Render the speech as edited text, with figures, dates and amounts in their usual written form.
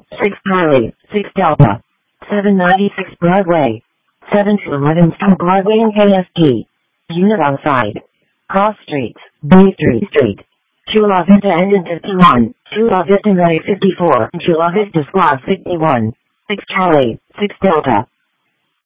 6 Charlie, 6 Delta. 796 Broadway. 7 to 11 Stone Broadway in KSD. Unit outside. Cross Streets, Bay Street. Chula Vista engine 51, Chula Vista 954, Chula Vista Squad 61. 6 Charlie, 6 Delta.